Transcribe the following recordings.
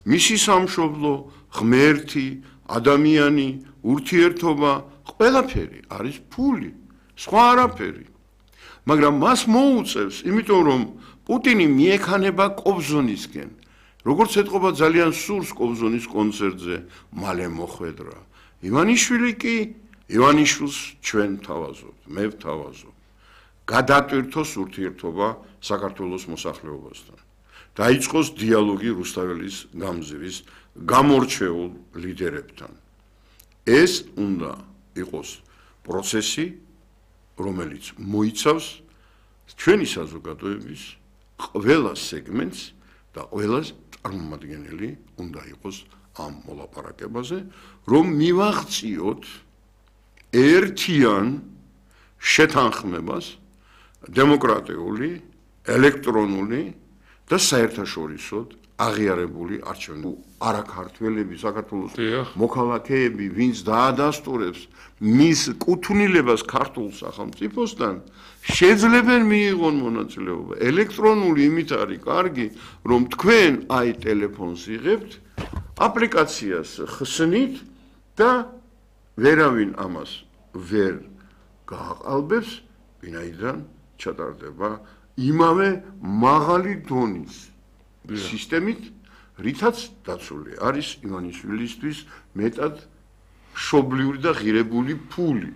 მისი სამშობლო, ღმერთი, ადამიანი, ურთიერთობა, ყველაფერი არის ფული, სხვა არაფერი. მაგრამ მას მოუწევს, იმიტომ რომ პუტინი მიექანება კობზონისკენ. როგორც ეთყობა ძალიან სურს კობზონის კონცერტზე, მალე მოხვედრა. ივანიშვილი კი, ივანიშვილს ჩვენ ვთავაზობთ, მე ვთავაზობ. გადატვირთოს ურთიერთობა საქართველოს მოსახლეობასთან. დაიწყოს დიალოგი რუსთაველის გამზირის გამორჩეულ ლიდერებთან. ეს უნდა იყოს პროცესი, რომელიც მოიცავს ჩვენი საზოგადოების ყველა სეგმენტს და ყველა წარმომადგენელი უნდა იყოს ამ მოლაპარაკებაზე, რომ მივაღწიოთ ერთიან შეთანხმებას დემოკრატიული, ელექტრონული და საერთაშორისოდ აღიარებული არჩევნები. არა ქართველები, საქართველოს მოქალაქეები, ვინც დაადასტურებს მის კუთვნილებას ქართულ სახელმწიფოსთან, შეძლებენ მიიღონ მონაწილეობა. ელექტრონული იმით არის კარგი, რომ თქვენ აი ტელეფონს იღებთ, აპლიკაციას ხსნით და ვერავინ ამას ვერ გააყალბებს, ვინაიდან ჩატარდება იმავე მაღალი დონის სისტემით, რითაც დაცული არის ივანიშვილისთვის მეტად მშობლიური და ღირებული ფული.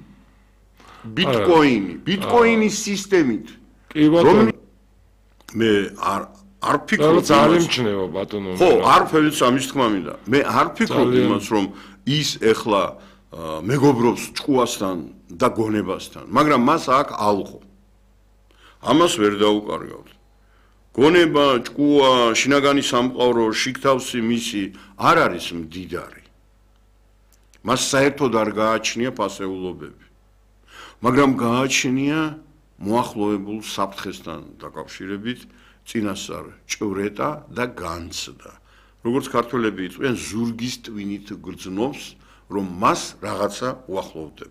ბიტკოინის სისტემით. მე არ ფიქრობ ძალიმჩნევა ბატონო. ხო, არაფერიც ამის თქმა მინდა. მე არ ფიქრობ იმას, რომ ის ეხლა მეგობრობს ჭკუასთან და გონებასთან, მაგრამ მას აქვს ალყო. ამას ვერ დაუკარგავთ. გონება, ჭკუა, შინაგანი სამყარო, შიგთავსი მისი არ არის მდიდარი. მას საერთოდ არ გააჩნია ფასეულობები. მაგრამ გააჩნია მოახლოებულ საფრთხესთან დაკავშირებით წინასწარ ჭვრეტა და განცდა. როგორც ქართველები იწვიან ზურგის ტვინით გრძნობს, რომ მას რაღაცა უახლოვდება.